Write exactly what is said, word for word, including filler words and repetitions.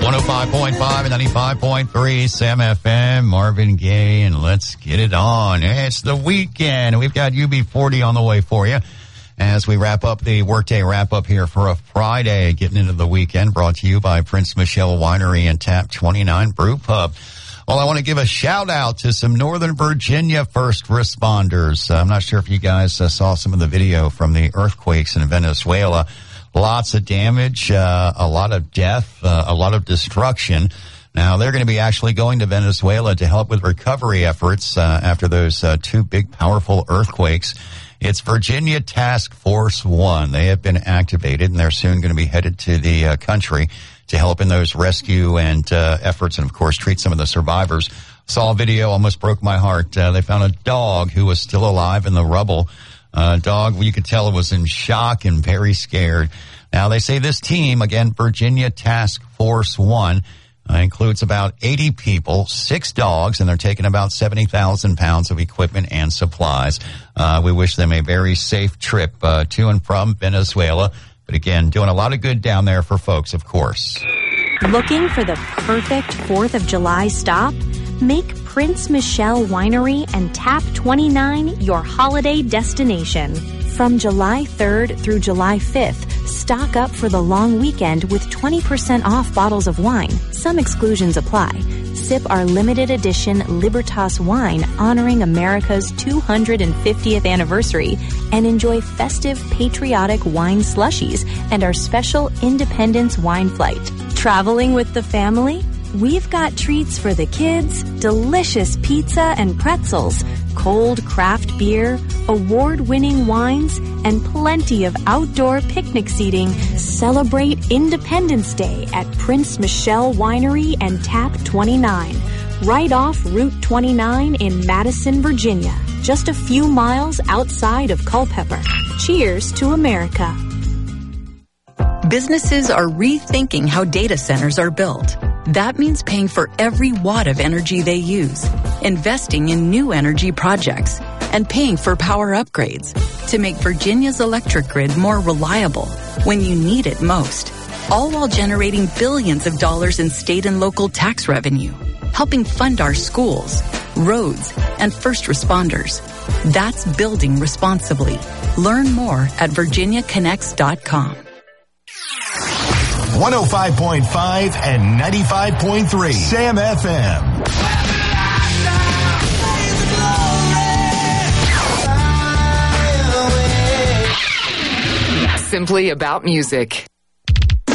one oh five point five and ninety-five point three Sam F M, Marvin Gaye, and let's get it on. It's the weekend. We've got U B forty on the way for you as we wrap up the workday wrap up here for a Friday, getting into the weekend, brought to you by Prince Michelle Winery and Tap twenty-nine Brew Pub. Well, I want to give a shout out to some Northern Virginia first responders. Uh, I'm not sure if you guys uh, saw some of the video from the earthquakes in Venezuela. Lots of damage, uh, a lot of death, uh, a lot of destruction. Now, they're going to be actually going to Venezuela to help with recovery efforts uh, after those uh, two big, powerful earthquakes. It's Virginia Task Force One. They have been activated, and they're soon going to be headed to the uh, country to help in those rescue and uh, efforts and, of course, treat some of the survivors. Saw a video, almost broke my heart. Uh, they found a dog who was still alive in the rubble. A uh, dog, you could tell it was in shock and very scared. Now, they say this team, again, Virginia Task Force One, uh, includes about eighty people, six dogs, and they're taking about seventy thousand pounds of equipment and supplies. Uh, we wish them a very safe trip uh, to and from Venezuela. But again, doing a lot of good down there for folks, of course. Looking for the perfect fourth of July stop? Make Prince Michelle Winery and Tap twenty-nine your holiday destination. From July third through July fifth, stock up for the long weekend with twenty percent off bottles of wine. Some exclusions apply. Sip our limited edition Libertas wine honoring America's two hundred fiftieth anniversary and enjoy festive patriotic wine slushies and our special Independence wine flight. Traveling with the family? We've got treats for the kids, delicious pizza and pretzels, cold craft beer, award-winning wines, and plenty of outdoor picnic seating. Celebrate Independence Day at Prince Michelle Winery and Tap twenty-nine, right off Route twenty-nine in Madison, Virginia, just a few miles outside of Culpeper. Cheers to America. Businesses are rethinking how data centers are built. That means paying for every watt of energy they use, investing in new energy projects, and paying for power upgrades to make Virginia's electric grid more reliable when you need it most, all while generating billions of dollars in state and local tax revenue, helping fund our schools, roads, and first responders. That's building responsibly. Learn more at virginia connects dot com. one oh five point five and ninety-five point three Sam F M. Simply about music.